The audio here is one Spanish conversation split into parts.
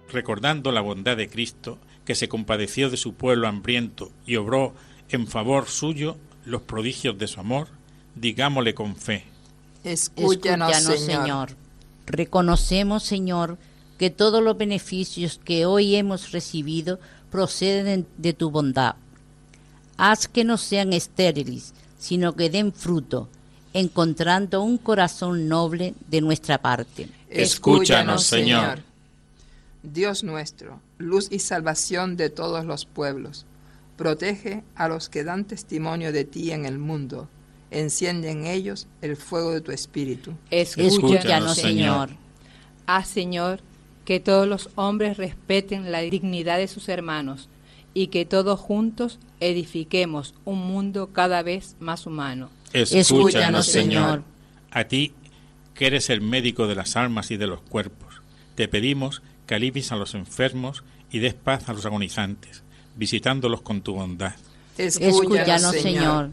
recordando la bondad de Cristo, que se compadeció de su pueblo hambriento y obró en favor suyo los prodigios de su amor, digámosle con fe: Escúchanos, Señor. Reconocemos, Señor, que todos los beneficios que hoy hemos recibido proceden de tu bondad. Haz que no sean estériles, sino que den fruto, encontrando un corazón noble de nuestra parte. Escúchanos, Señor. Dios nuestro, luz y salvación de todos los pueblos, protege a los que dan testimonio de ti en el mundo. Enciende en ellos el fuego de tu espíritu. Escúchanos, Señor. Haz, Señor, que todos los hombres respeten la dignidad de sus hermanos y que todos juntos edifiquemos un mundo cada vez más humano. Escúchanos, Señor. A ti, que eres el médico de las almas y de los cuerpos, te pedimos que alivies a los enfermos y des paz a los agonizantes, visitándolos con tu bondad. Escúchanos, Señor.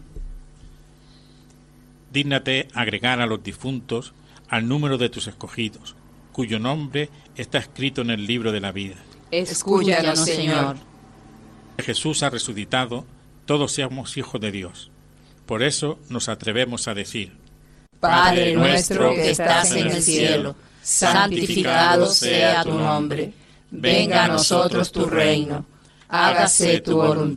Dígnate agregar a los difuntos al número de tus escogidos, cuyo nombre está escrito en el libro de la vida. Escúchanos, Señor. Jesús ha resucitado, todos seamos hijos de Dios. Por eso nos atrevemos a decir: Padre nuestro que estás en el cielo, santificado sea tu nombre. Venga a nosotros tu reino. Hágase tu voluntad